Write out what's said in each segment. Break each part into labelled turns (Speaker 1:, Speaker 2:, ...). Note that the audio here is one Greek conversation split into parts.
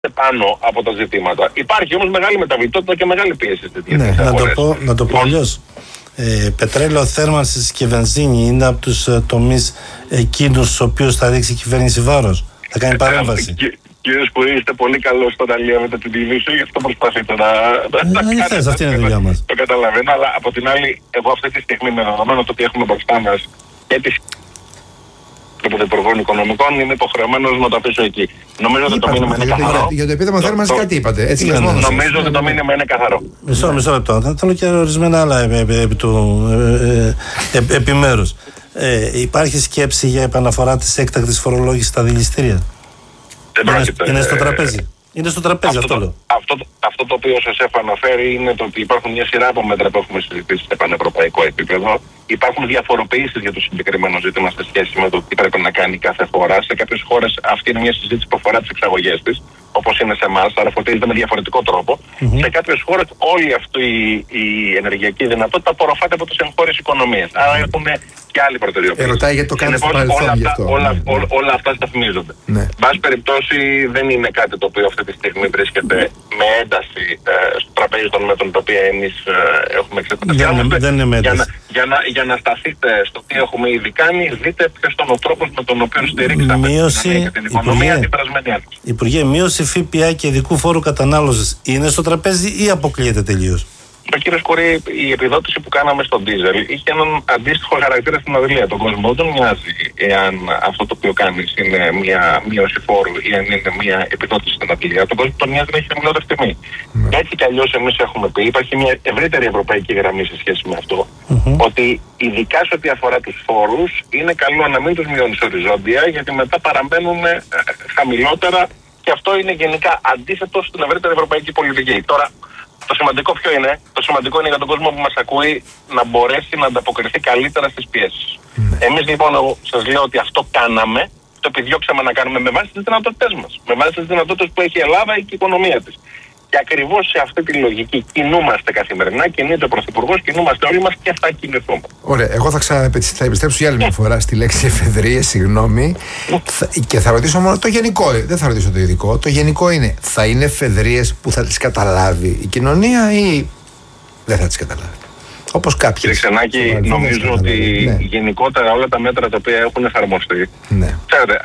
Speaker 1: πάνω από τα ζητήματα. Υπάρχει όμως μεγάλη μεταβλητότητα και μεγάλη πίεση στις διεθνείς αγορές.
Speaker 2: Να το πω αλλιώς. Πετρέλαιο θέρμανσης και βενζίνη είναι από τους τομείς εκείνους στους οποίους θα ρίξει η κυβέρνηση βάρος. Θα κάνει παρέμβαση.
Speaker 1: Κύριε Σπουρή, είστε πολύ καλός όταν αλλιεύετε την τηλεόραση, γι' αυτό προσπαθείτε να κάνετε.
Speaker 2: Αυτή είναι η δουλειά μας.
Speaker 1: Το καταλαβαίνω, αλλά από την άλλη, εγώ αυτή τη στιγμή με δεδομένο το ότι έχουμε μπροστά μας και τις των Υπουργών Οικονομικών, είμαι υποχρεωμένος να το αφήσω εκεί. Νομίζω ότι το μήνυμα είναι καθαρό.
Speaker 3: Για το επίδομα θέρμανσης κάτι είπατε. Έτσι,
Speaker 1: νομίζω ότι το μήνυμα είναι καθαρό.
Speaker 2: Μισό λεπτό. Θέλω και ορισμένα άλλα επιμέρους. Υπάρχει σκέψη για επαναφορά της έκτακτης φορολόγησης στα δηληστήρια? Είναι στο τραπέζι. Είναι στο τραπέζι αυτό.
Speaker 1: Αυτό το οποίο σας έχω αναφέρει είναι το ότι υπάρχουν μια σειρά από μέτρα που έχουμε συζητήσει σε πανευρωπαϊκό επίπεδο. Υπάρχουν διαφοροποιήσεις για το συγκεκριμένο ζήτημα σε σχέση με το τι πρέπει να κάνει κάθε χώρα. Σε κάποιες χώρες αυτή είναι μια συζήτηση που αφορά τις εξαγωγές της, όπως είναι σε εμάς, άρα φορτίζεται με διαφορετικό τρόπο. Σε κάποιες χώρες όλη αυτή η ενεργειακή δυνατότητα απορροφάται από τις εγχώριες οικονομίες. Άρα έχουν και άλλη προτεραιότητα.
Speaker 3: Ρωτάει γιατί το κάνει στο παρελθόν γι' αυτό.
Speaker 1: Όλα αυτά σταθμίζονται. Εν πάση περιπτώσει, δεν είναι κάτι το οποίο αυτή τη στιγμή βρίσκεται με ένταση στο τραπέζι των μέτρων τα οποία εμείς έχουμε εξετάσει. Για να σταθείτε στο τι έχουμε ήδη κάνει, δείτε ποιος ήταν ο τρόπος με τον οποίο στηρίξαμε την οικονομία την περασμένη έτος.
Speaker 2: Υπουργέ, μείωση ΦΠΑ και ειδικού φόρου κατανάλωσης είναι στο τραπέζι ή αποκλείεται τελείως?
Speaker 1: Κύριε Σκουρή, η επιδότηση που κάναμε στον ντίζελ είχε έναν αντίστοιχο χαρακτήρα στην Αδηλία. Τον κόσμο δεν νοιάζει εάν αυτό το οποίο κάνει είναι μια μείωση φόρου ή αν είναι μια επιδότηση στην Αδηλία. Τον κόσμο τον νοιάζει να έχει χαμηλότερη τιμή. Έτσι κι αλλιώς εμείς έχουμε πει, υπάρχει μια ευρύτερη ευρωπαϊκή γραμμή σε σχέση με αυτό, ότι ειδικά σε ό,τι αφορά τους φόρους είναι καλό να μην τους μειώνεις οριζόντια, γιατί μετά παραμένουν χαμηλότερα και αυτό είναι γενικά αντίθετο στην ευρύτερη ευρωπαϊκή πολιτική. Τώρα, το σημαντικό ποιο είναι? Το σημαντικό είναι για τον κόσμο που μας ακούει να μπορέσει να ανταποκριθεί καλύτερα στις πιέσεις. Εμείς λοιπόν, εγώ σας λέω ότι αυτό κάναμε, το επιδιώξαμε να κάνουμε με βάση τις δυνατότητές μας. Με βάση τις δυνατότητες που έχει η Ελλάδα και η οικονομία της. Και ακριβώς σε αυτή τη λογική κινούμαστε καθημερινά, κινείται ο Πρωθυπουργός, κινούμαστε όλοι μας και θα κινηθούμε.
Speaker 3: Ωραία, εγώ θα επιστρέψω για άλλη μια φορά στη λέξη εφεδρείες, συγγνώμη, και θα ρωτήσω μόνο το γενικό, δεν θα ρωτήσω το ειδικό. Το γενικό είναι, θα είναι εφεδρείες που θα τις καταλάβει η κοινωνία ή δεν θα τις καταλάβει? Όπως κάποιες.
Speaker 1: Κύριε Ξενάκη, νομίζω ότι γενικότερα όλα τα μέτρα τα οποία έχουν εφαρμοστεί. Ξέρετε,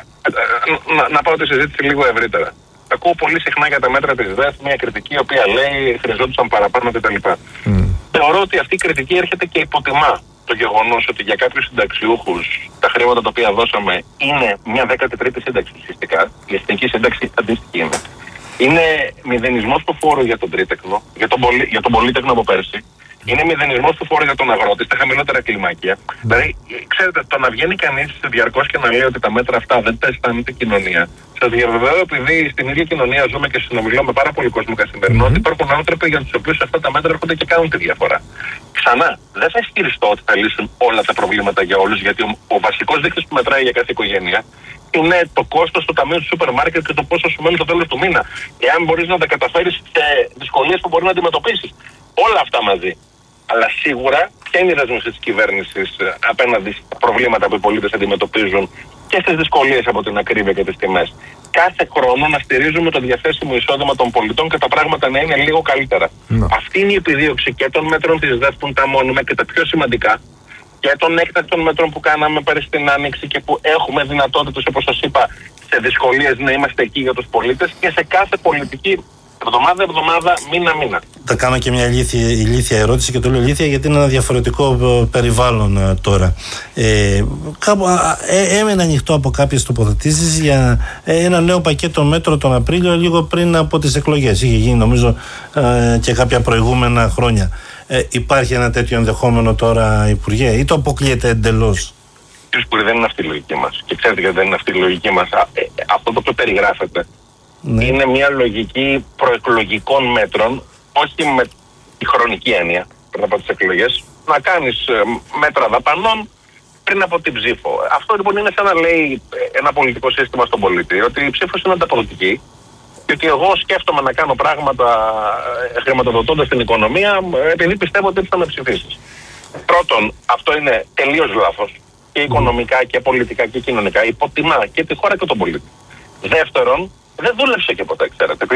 Speaker 1: να πάω τη συζήτηση λίγο ευρύτερα. Ακούω πολύ συχνά για τα μέτρα της ΔΕΘ μια κριτική η οποία λέει χρειαζόντουσαν παραπάνω κτλ. Θεωρώ ότι αυτή η κριτική έρχεται και υποτιμά το γεγονός ότι για κάποιους συνταξιούχους τα χρήματα τα οποία δώσαμε είναι μια 13η σύνταξη ουσιαστικά. Η εθνική σύνταξη αντίστοιχη είναι. Είναι μηδενισμός του φόρου για τον τρίτεκνο, για τον πολίτεκνο από πέρσι. Είναι μηδενισμός του φόρου για τον αγρότη στα χαμηλότερα κλιμάκια. Δηλαδή, ξέρετε, το να βγαίνει κανείς διαρκώς και να λέει ότι τα μέτρα αυτά δεν τα αισθάνεται η κοινωνία. Σας διαβεβαιώ, επειδή στην ίδια κοινωνία ζούμε και συνομιλώ με πάρα πολύ κόσμο καθημερινό, ότι υπάρχουν άνθρωποι για τους οποίους αυτά τα μέτρα έρχονται και κάνουν τη διαφορά. Ξανά, δεν θα ισχυριστώ ότι θα λύσουν όλα τα προβλήματα για όλους, γιατί ο βασικός δείκτης που μετράει για κάθε οικογένεια είναι το κόστος του ταμείου του σούπερ μάρκετ και το πόσο σου μένει στο τέλος του μήνα. Εάν μπορείς να τα καταφέρεις σε δυσκολίες που μπορεί να αντιμετωπίσεις. Όλα αυτά μαζί. Αλλά σίγουρα ποια είναι η δέσμευση της κυβέρνησης απέναντι στα προβλήματα που οι πολίτες αντιμετωπίζουν και στις δυσκολίες από την ακρίβεια και τις τιμές? Κάθε χρόνο να στηρίζουμε το διαθέσιμο εισόδημα των πολιτών και τα πράγματα να είναι λίγο καλύτερα. Αυτή είναι η επιδίωξη και των μέτρων της ΔΕΘ που τα μόνιμα και τα πιο σημαντικά, και των έκτακτων μέτρων που κάναμε πέρυσι στην Άνοιξη και που έχουμε δυνατότητες, όπως σας είπα, σε δυσκολίες να είμαστε εκεί για τους πολίτες και σε κάθε πολιτική εβδομάδα, μήνα.
Speaker 2: Θα κάνω και μια ηλίθια ερώτηση, και το λέω ηλίθια γιατί είναι ένα διαφορετικό περιβάλλον τώρα. Κάπου έμεινε ανοιχτό από κάποιες τοποθετήσεις για ένα νέο πακέτο μέτρο τον Απρίλιο, λίγο πριν από τις εκλογές. Είχε γίνει νομίζω και κάποια προηγούμενα χρόνια. Υπάρχει ένα τέτοιο ενδεχόμενο τώρα, Υπουργέ, ή το αποκλείεται εντελώς?
Speaker 1: Κύριε Σπουρή, δεν είναι αυτή η λογική μας. Και ξέρετε γιατί δεν είναι αυτή η λογική μας? Αυτό το οποίο περιγράφεται είναι μια λογική προεκλογικών μέτρων, όχι με τη χρονική έννοια πριν από τις εκλογές, να κάνεις μέτρα δαπανών πριν από την ψήφο. Αυτό λοιπόν είναι σαν να λέει ένα πολιτικό σύστημα στον πολίτη ότι η ψήφος είναι ανταποδοτική και ότι εγώ σκέφτομαι να κάνω πράγματα χρηματοδοτώντας την οικονομία επειδή πιστεύω ότι θα με ψηφίσεις. Πρώτον, αυτό είναι τελείως λάθος και οικονομικά και πολιτικά και κοινωνικά. Υποτιμά και τη χώρα και τον πολίτη. Δεύτερον, δεν δούλεψε και ποτέ, ξέρετε.